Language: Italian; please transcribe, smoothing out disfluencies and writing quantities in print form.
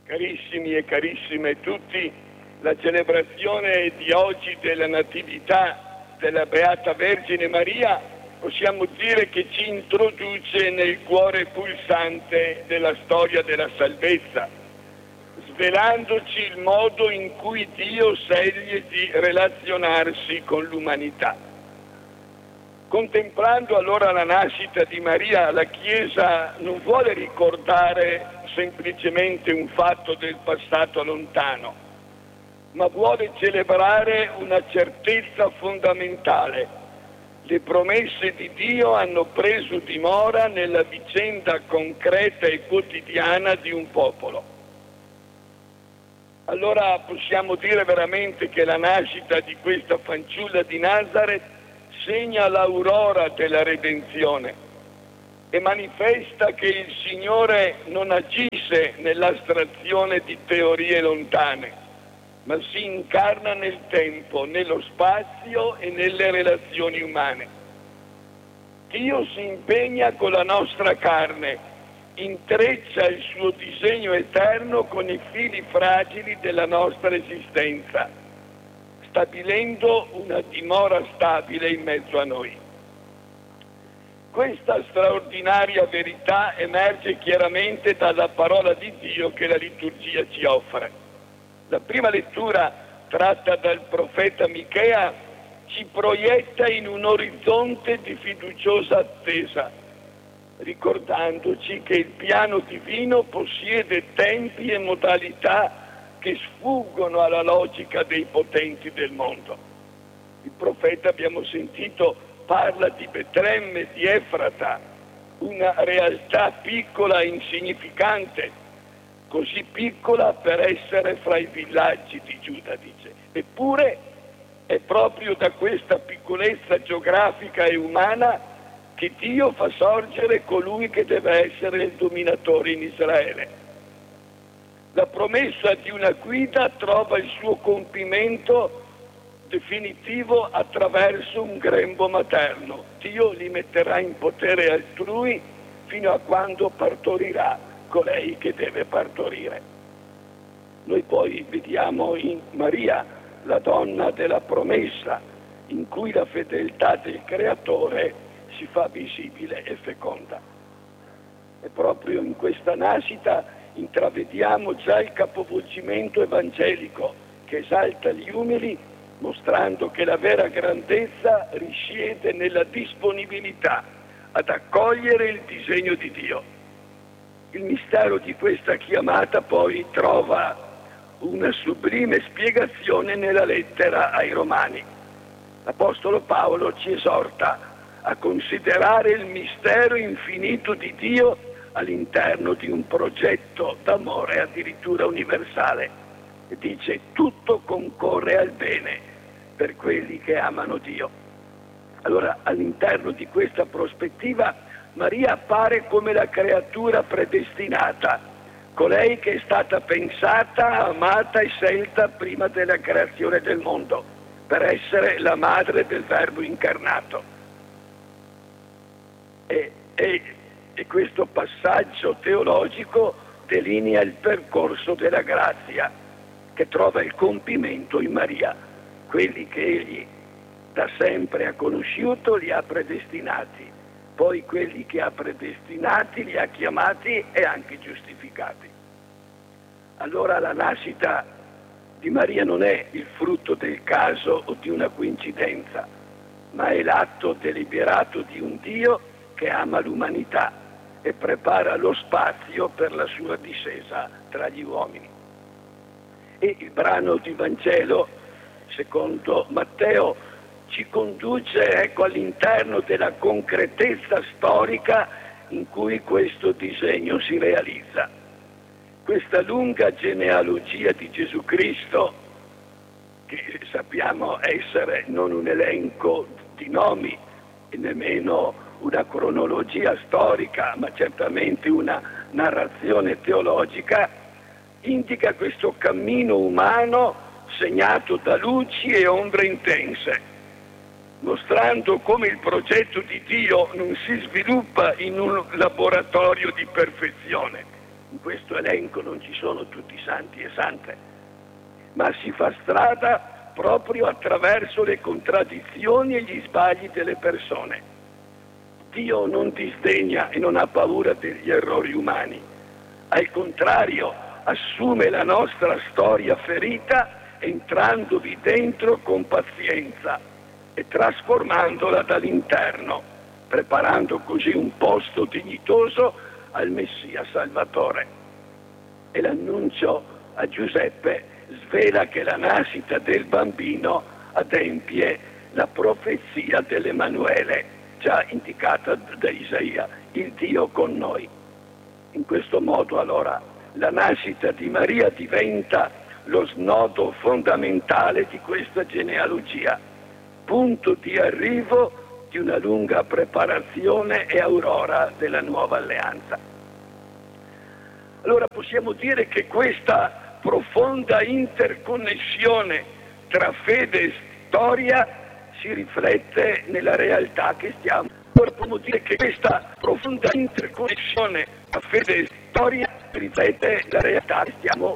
Carissimi e carissime tutti, la celebrazione di oggi della Natività della Beata Vergine Maria possiamo dire che ci introduce nel cuore pulsante della storia della salvezza, svelandoci il modo in cui Dio sceglie di relazionarsi con l'umanità. Contemplando allora la nascita di Maria, la Chiesa non vuole ricordare semplicemente un fatto del passato lontano, ma vuole celebrare una certezza fondamentale. Le promesse di Dio hanno preso dimora nella vicenda concreta e quotidiana di un popolo. Allora possiamo dire veramente che la nascita di questa fanciulla di Nazareth segna l'aurora della redenzione e manifesta che il Signore non agisce nell'astrazione di teorie lontane, ma si incarna nel tempo, nello spazio e nelle relazioni umane. Dio si impegna con la nostra carne, intreccia il suo disegno eterno con i fili fragili della nostra esistenza, stabilendo una dimora stabile in mezzo a noi. Questa straordinaria verità emerge chiaramente dalla parola di Dio che la liturgia ci offre. La prima lettura, tratta dal profeta Michea, ci proietta in un orizzonte di fiduciosa attesa, ricordandoci che il piano divino possiede tempi e modalità che sfuggono alla logica dei potenti del mondo. Il profeta, abbiamo sentito, parla di Betlemme, di Efrata, una realtà piccola e insignificante, così piccola per essere fra i villaggi di Giuda, dice. Eppure è proprio da questa piccolezza geografica e umana che Dio fa sorgere colui che deve essere il dominatore in Israele. La promessa di una guida trova il suo compimento definitivo attraverso un grembo materno. Dio li metterà in potere altrui fino a quando partorirà colei che deve partorire. Noi poi vediamo in Maria la donna della promessa, in cui la fedeltà del Creatore si fa visibile e feconda. E proprio in questa nascita intravediamo già il capovolgimento evangelico che esalta gli umili, mostrando che la vera grandezza risiede nella disponibilità ad accogliere il disegno di Dio. Il mistero di questa chiamata poi trova una sublime spiegazione nella lettera ai Romani. L'Apostolo Paolo ci esorta a considerare il mistero infinito di Dio all'interno di un progetto d'amore addirittura universale. E dice: tutto concorre al bene per quelli che amano Dio. Allora, all'interno di questa prospettiva, Maria appare come la creatura predestinata, colei che è stata pensata, amata e scelta prima della creazione del mondo, per essere la madre del Verbo incarnato. E questo passaggio teologico delinea il percorso della grazia, che trova il compimento in Maria. Quelli che egli da sempre ha conosciuto li ha predestinati, poi quelli che ha predestinati li ha chiamati e anche giustificati. Allora la nascita di Maria non è il frutto del caso o di una coincidenza, ma è l'atto deliberato di un Dio che ama l'umanità e prepara lo spazio per la sua discesa tra gli uomini. E il brano di Vangelo, secondo Matteo, ci conduce all'interno della concretezza storica in cui questo disegno si realizza. Questa lunga genealogia di Gesù Cristo, che sappiamo essere non un elenco di nomi e nemmeno una cronologia storica, ma certamente una narrazione teologica, indica questo cammino umano segnato da luci e ombre intense, mostrando come il progetto di Dio non si sviluppa in un laboratorio di perfezione. Questo elenco non ci sono tutti santi e sante, ma si fa strada proprio attraverso le contraddizioni e gli sbagli delle persone. Dio non disdegna e non ha paura degli errori umani, al contrario assume la nostra storia ferita entrandovi dentro con pazienza e trasformandola dall'interno, preparando così un posto dignitoso al Messia Salvatore. E l'annuncio a Giuseppe svela che la nascita del bambino adempie la profezia dell'Emanuele, già indicata da Isaia, il Dio con noi. In questo modo allora la nascita di Maria diventa lo snodo fondamentale di questa genealogia, punto di arrivo di una lunga preparazione e aurora della nuova alleanza. Allora possiamo dire che questa profonda interconnessione tra fede e storia si riflette nella realtà che stiamo. Allora possiamo dire che questa profonda interconnessione tra fede e storia si riflette nella realtà che stiamo